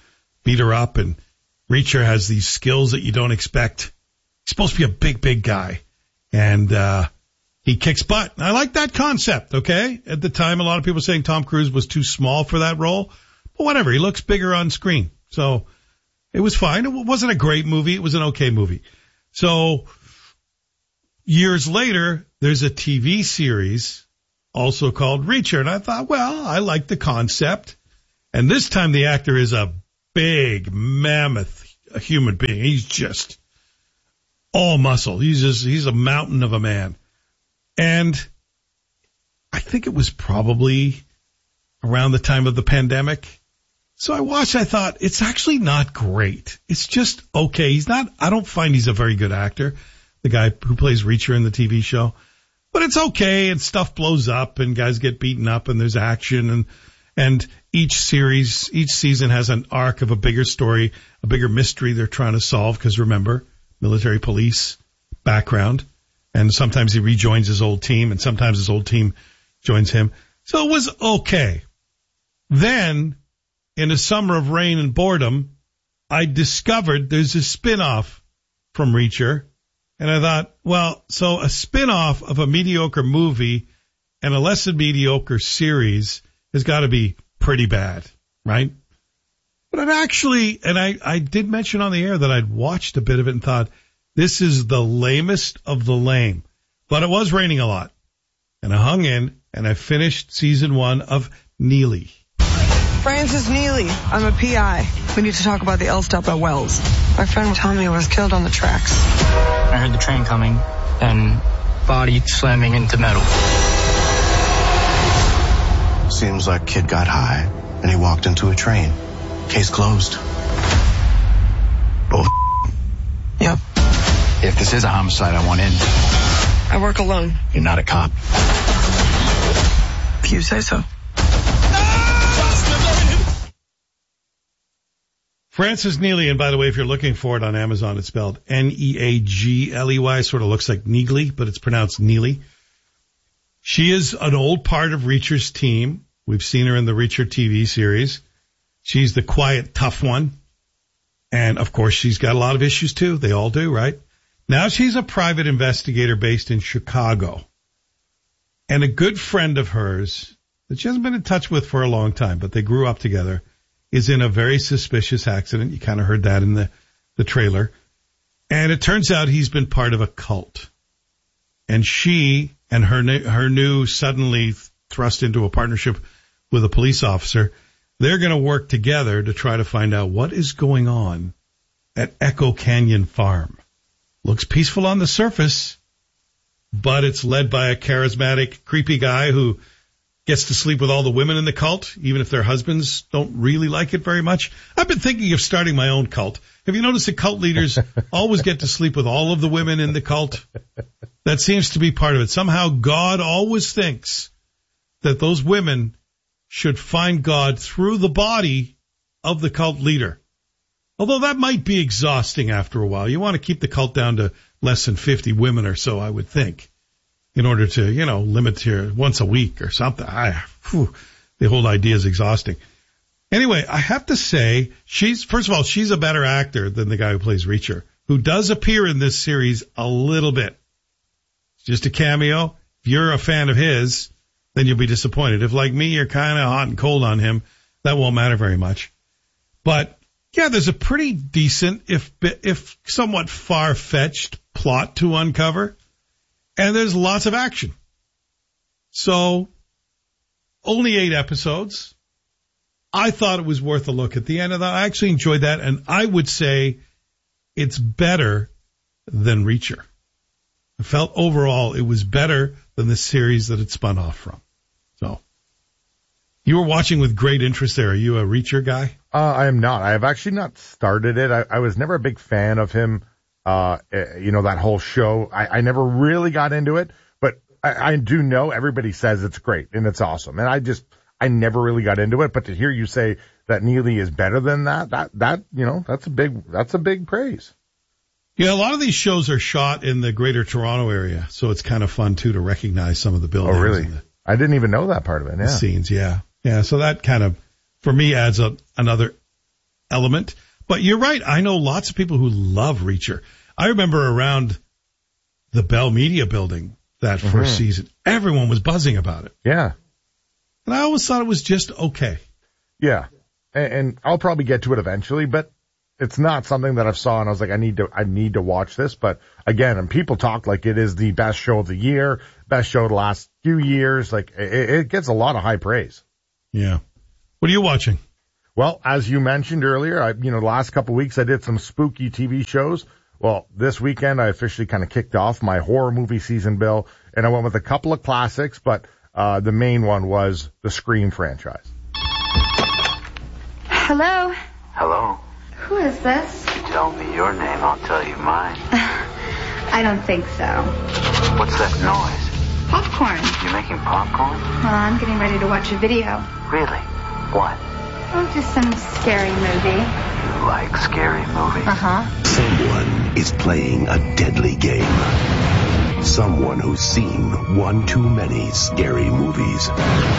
beat her up, and Reacher has these skills that you don't expect. He's supposed to be a big, big guy, and uh he kicks butt. I like that concept, okay? At the time, a lot of people saying Tom Cruise was too small for that role, but whatever. He looks bigger on screen, so it was fine. It wasn't a great movie. It was an okay movie. So years later, there's a T V series also called Reacher, and I thought, well, I like the concept. And this time the actor is a big, mammoth human being. He's just all muscle. He's just, he's a mountain of a man. And I think it was probably around the time of the pandemic. So I watched, I thought, it's actually not great. It's just okay. He's not, I don't find he's a very good actor, the guy who plays Reacher in the T V show. But it's okay, and stuff blows up, and guys get beaten up, and there's action, and and each series, each season has an arc of a bigger story, a bigger mystery they're trying to solve, because remember, military police background, and sometimes he rejoins his old team, and sometimes his old team joins him. So it was okay. Then, in a summer of rain and boredom, I discovered there's a spin-off from Reacher. And I thought, well, so a spin-off of a mediocre movie and a less than mediocre series has got to be pretty bad, right? But I've actually, and I, I did mention on the air that I'd watched a bit of it and thought, this is the lamest of the lame. But it was raining a lot. And I hung in, and I finished season one of Neely. Francis Neely. I'm a P I. We need to talk about the L stop at Wells. My friend Tommy was killed on the tracks. I heard the train coming, and body slamming into metal. Seems like kid got high, and he walked into a train. Case closed. Bull. Yep. If this is a homicide, I want in. I work alone. You're not a cop. If you say so. Francis Neely, and by the way, if you're looking for it on Amazon, it's spelled N E A G L E Y. Sort of looks like Neely, but it's pronounced Neely. She is an old part of Reacher's team. We've seen her in the Reacher T V series. She's the quiet, tough one. And, of course, she's got a lot of issues, too. They all do, right? Now she's a private investigator based in Chicago. And a good friend of hers that she hasn't been in touch with for a long time, but they grew up together, is in a very suspicious accident. You kind of heard that in the, the trailer. And it turns out he's been part of a cult. And she and her, her new suddenly thrust into a partnership with a police officer, they're going to work together to try to find out what is going on at Echo Canyon Farm. Looks peaceful on the surface, but it's led by a charismatic, creepy guy who gets to sleep with all the women in the cult, even if their husbands don't really like it very much. I've been thinking of starting my own cult. Have you noticed that cult leaders always get to sleep with all of the women in the cult? That seems to be part of it. Somehow God always thinks that those women should find God through the body of the cult leader. Although that might be exhausting after a while. You want to keep the cult down to less than fifty women or so, I would think, in order to, you know, limit here once a week or something. I, whew, the whole idea is exhausting. Anyway, I have to say, she's, first of all, she's a better actor than the guy who plays Reacher, who does appear in this series a little bit. It's just a cameo. If you're a fan of his, then you'll be disappointed. If, like me, you're kind of hot and cold on him, that won't matter very much. But, yeah, there's a pretty decent, if if somewhat far-fetched plot to uncover. And there's lots of action. So, only eight episodes. I thought it was worth a look at the end of that. I actually enjoyed that, and I would say it's better than Reacher. I felt overall it was better than the series that it spun off from. So, you were watching with great interest there. Are you a Reacher guy? Uh, I am not. I have actually not started it. I, I was never a big fan of him. Uh, you know, that whole show, I, I never really got into it, but I, I do know everybody says it's great and it's awesome. And I just, I never really got into it, but to hear you say that Neely is better than that, that, that, you know, that's a big, that's a big praise. Yeah, a lot of these shows are shot in the greater Toronto area, so it's kind of fun too to recognize some of the buildings. Oh, really? And the, I didn't even know that part of it. Yeah. The scenes, yeah. Yeah, so that kind of, for me, adds a, another element. But you're right. I know lots of people who love Reacher. I remember around the Bell Media building that first mm-hmm. season, everyone was buzzing about it. Yeah. And I always thought it was just okay. Yeah. And, and I'll probably get to it eventually, but it's not something that I've saw and I was like, I need to, I need to watch this. But again, and people talk like it is the best show of the year, best show of the last few years. Like it, it gets a lot of high praise. Yeah. What are you watching? Well, as you mentioned earlier, I, you know, the last couple of weeks I did some spooky T V shows. Well, this weekend I officially kind of kicked off my horror movie season, Bill, and I went with a couple of classics, but uh the main one was the Scream franchise. Hello? Hello? Who is this? If you tell me your name, I'll tell you mine. I don't think so. What's that noise? Popcorn. You're making popcorn? Well, I'm getting ready to watch a video. Really? What? Oh, just some scary movie. You like scary movies? Uh-huh. Someone is playing a deadly game. Someone who's seen one too many scary movies.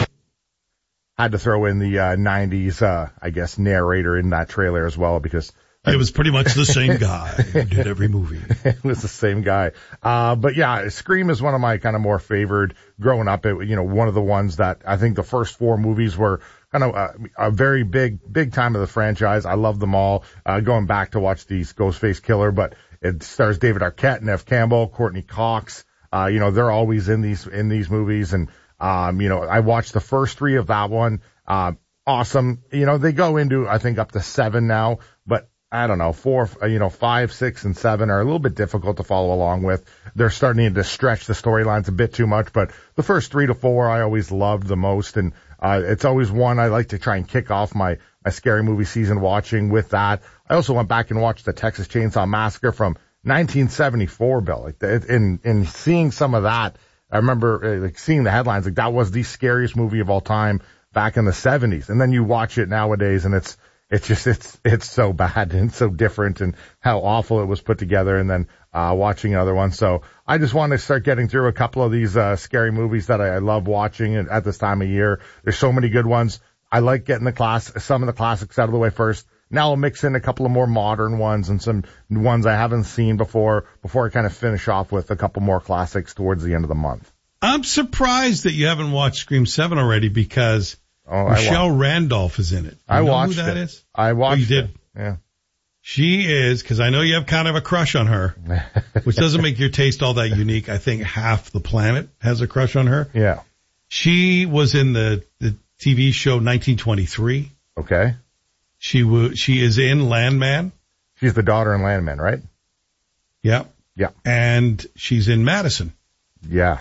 Had to throw in the uh, nineties, uh, I guess, narrator in that trailer as well because it was pretty much the same guy who did every movie. It was the same guy. Uh, but yeah, Scream is one of my kind of more favored growing up. It, you know, one of the ones that I think the first four movies were kind of a, a very big, big time of the franchise. I love them all. Uh, going back to watch these Ghostface Killer, but it stars David Arquette, Neve Campbell, Courtney Cox. Uh, you know, they're always in these, in these movies. And, um, you know, I watched the first three of that one. Uh, awesome. You know, they go into, I think, up to seven now, but I don't know, four, you know, five, six, and seven are a little bit difficult to follow along with. They're starting to stretch the storylines a bit too much, but the first three to four I always loved the most. And, uh, it's always one I like to try and kick off my, my scary movie season watching with that. I also went back and watched the Texas Chainsaw Massacre from nineteen seventy-four, Bill. Like, in, in seeing some of that, I remember like seeing the headlines, like that was the scariest movie of all time back in the seventies. And then you watch it nowadays and it's, It's just, it's, it's so bad and so different and how awful it was put together and then, uh, watching another one. So I just want to start getting through a couple of these, uh, scary movies that I, I love watching at this time of year. There's so many good ones. I like getting the class, some of the classics out of the way first. Now I'll mix in a couple of more modern ones and some ones I haven't seen before, before I kind of finish off with a couple more classics towards the end of the month. I'm surprised that you haven't watched Scream seven already because Oh, Michelle Randolph is in it. You I know watched who that it. is? I watched oh, you did? it. Yeah. She is, because I know you have kind of a crush on her, which doesn't make your taste all that unique. I think half the planet has a crush on her. Yeah. She was in the, the T V show nineteen twenty-three. Okay. She w- she is in Landman. She's the daughter in Landman, right? Yeah. Yeah. And she's in Madison. Yeah.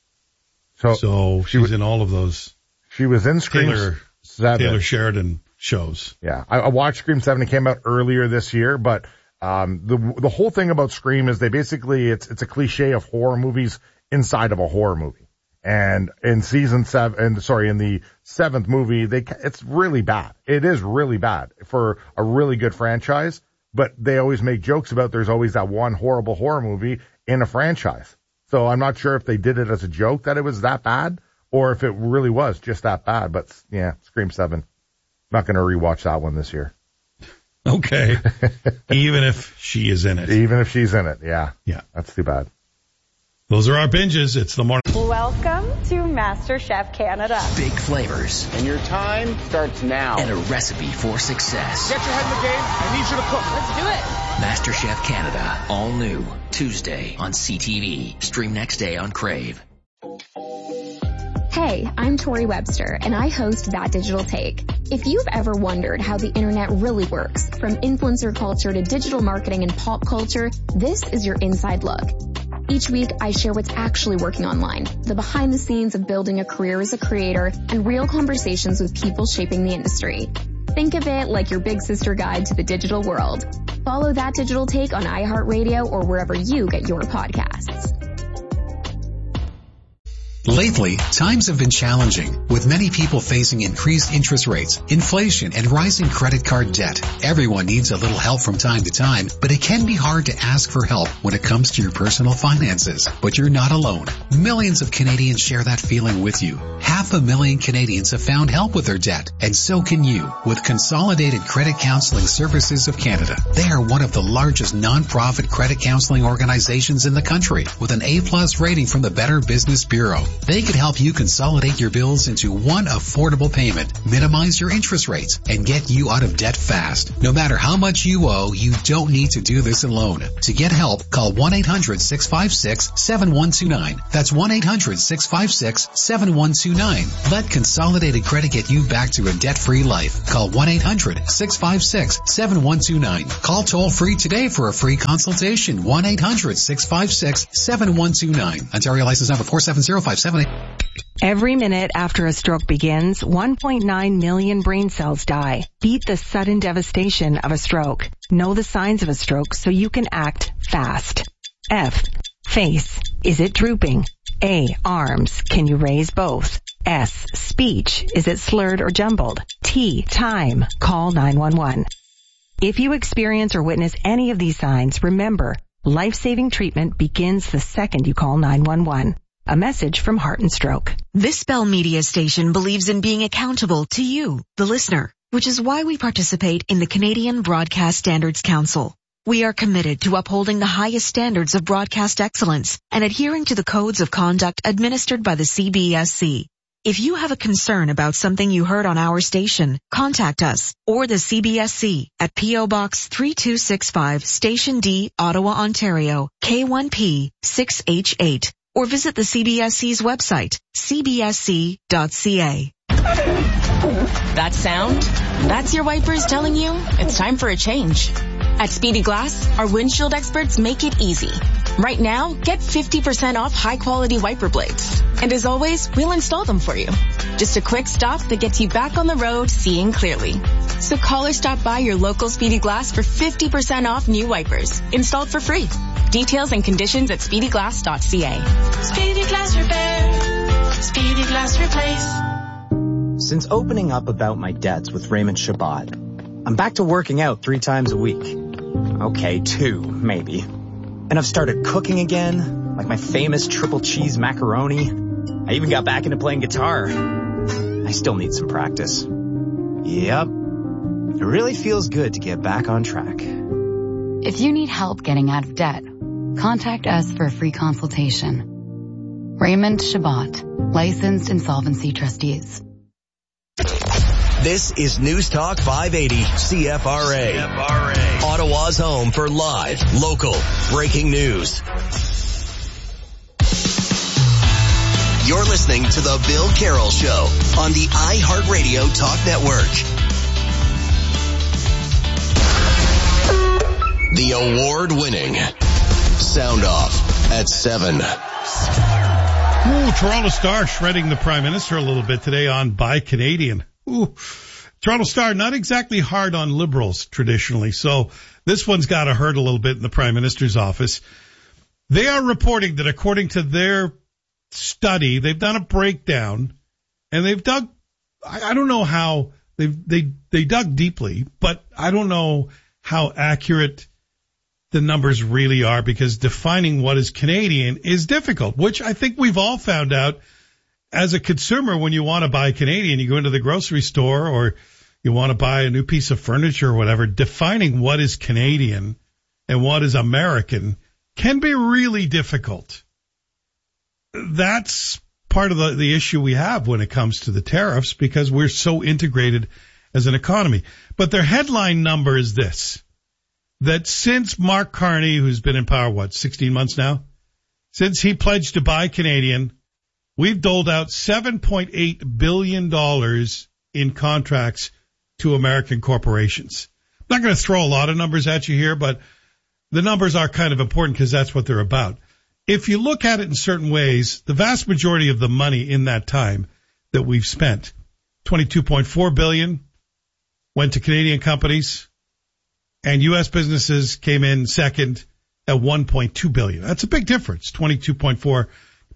So, so she's was, in all of those. She was in Scream Taylor, seven. Taylor Sheridan shows. Yeah. I, I watched Scream seven. It came out earlier this year, but, um, the, the whole thing about Scream is they basically, it's, it's a cliche of horror movies inside of a horror movie. And in season seven, and sorry, in the seventh movie, they, it's really bad. It is really bad for a really good franchise, but they always make jokes about there's always that one horrible horror movie in a franchise. So I'm not sure if they did it as a joke that it was that bad, or if it really was just that bad. But yeah, Scream seven. Not going to rewatch that one this year. Okay. Even if she is in it. Even if she's in it. Yeah. Yeah. That's too bad. Those are our binges. It's the morning. Welcome to MasterChef Canada. Big flavors. And your time starts now. And a recipe for success. Get your head in the game. I need you to cook. Let's do it. MasterChef Canada. All new. Tuesday on C T V. Stream next day on Crave. Hey, I'm Tori Webster, and I host That Digital Take. If you've ever wondered how the internet really works, from influencer culture to digital marketing and pop culture, this is your inside look. Each week, I share what's actually working online, the behind the scenes of building a career as a creator, and real conversations with people shaping the industry. Think of it like your big sister guide to the digital world. Follow That Digital Take on iHeartRadio or wherever you get your podcasts. Lately, times have been challenging, with many people facing increased interest rates, inflation, and rising credit card debt. Everyone needs a little help from time to time, but it can be hard to ask for help when it comes to your personal finances. But you're not alone. Millions of Canadians share that feeling with you. Half a million Canadians have found help with their debt, and so can you with Consolidated Credit Counseling Services of Canada. They are one of the largest non-profit credit counseling organizations in the country, with an A-plus rating from the Better Business Bureau. They could help you consolidate your bills into one affordable payment, minimize your interest rates, and get you out of debt fast. No matter how much you owe, you don't need to do this alone. To get help, call one eight hundred six five six seven one two nine. That's one eight hundred six five six seven one two nine. Let Consolidated Credit get you back to a debt-free life. Call one eight hundred six five six seven one two nine. Call toll-free today for a free consultation. one eight hundred six five six seven one two nine. Ontario license number four seven zero five seven eight. Every minute after a stroke begins, one point nine million brain cells die. Beat the sudden devastation of a stroke. Know the signs of a stroke so you can act fast. F. Face. Is it drooping? A. Arms. Can you raise both? S. Speech. Is it slurred or jumbled? T. Time. Call nine one one. If you experience or witness any of these signs, remember, life-saving treatment begins the second you call nine one one. A message from Heart and Stroke. This Bell Media station believes in being accountable to you, the listener, which is why we participate in the Canadian Broadcast Standards Council. We are committed to upholding the highest standards of broadcast excellence and adhering to the codes of conduct administered by the C B S C. If you have a concern about something you heard on our station, contact us or the C B S C at P O Box three two six five, Station D, Ottawa, Ontario, K one P six H eight. Or visit the C B S C's website, c b s c dot c a. That sound? That's your wipers telling you it's time for a change. At Speedy Glass, our windshield experts make it easy. Right now, get fifty percent off high-quality wiper blades. And as always, we'll install them for you. Just a quick stop that gets you back on the road seeing clearly. So call or stop by your local Speedy Glass for fifty percent off new wipers, installed for free. Details and conditions at speedy glass dot c a. Speedy Glass Repair. Speedy Glass Replace. Since opening up about my debts with Raymond Shabbat, I'm back to working out three times a week. Okay, two, maybe. And I've started cooking again, like my famous triple cheese macaroni. I even got back into playing guitar. I still need some practice. Yep. It really feels good to get back on track. If you need help getting out of debt, contact us for a free consultation. Raymond Shabbat, licensed insolvency trustees. This is News Talk five eighty C F R A. C F R A. Ottawa's home for live, local, breaking news. You're listening to The Bill Carroll Show on the iHeartRadio Talk Network. The award-winning Sound Off at seven. Ooh, Toronto Star shredding the Prime Minister a little bit today on Buy Canadian. Ooh, Toronto Star, not exactly hard on Liberals traditionally, so this one's got to hurt a little bit in the Prime Minister's office. They are reporting that according to their study, they've done a breakdown, and they've dug, I, I don't know how, they've, they they dug deeply, but I don't know how accurate the numbers really are, because defining what is Canadian is difficult, which I think we've all found out as a consumer. When you want to buy Canadian, you go into the grocery store or you want to buy a new piece of furniture or whatever, defining what is Canadian and what is American can be really difficult. That's part of the, the issue we have when it comes to the tariffs, because we're so integrated as an economy. But their headline number is this, that since Mark Carney, who's been in power, what, sixteen months now, since he pledged to buy Canadian, we've doled out seven point eight billion dollars in contracts to American corporations. I'm not going to throw a lot of numbers at you here, but the numbers are kind of important because that's what they're about. If you look at it in certain ways, the vast majority of the money in that time that we've spent, twenty-two point four billion dollars, went to Canadian companies, and U S businesses came in second at one point two billion dollars. That's a big difference, twenty-two point four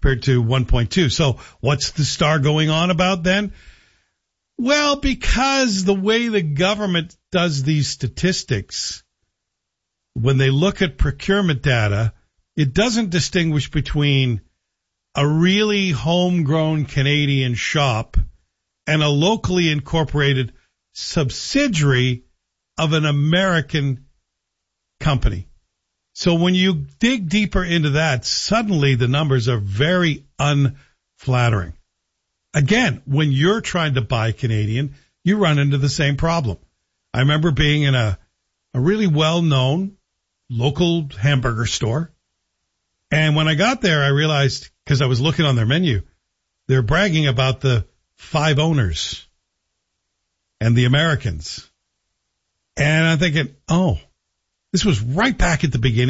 compared to one point two. So what's the star going on about then? Well, because the way the government does these statistics, when they look at procurement data, it doesn't distinguish between a really homegrown Canadian shop and a locally incorporated subsidiary of an American company. So when you dig deeper into that, suddenly the numbers are very unflattering. Again, when you're trying to buy Canadian, you run into the same problem. I remember being in a, a really well-known local hamburger store. And when I got there, I realized, because I was looking on their menu, they're bragging about the five owners and the Americans. And I'm thinking, oh, this was right back at the beginning.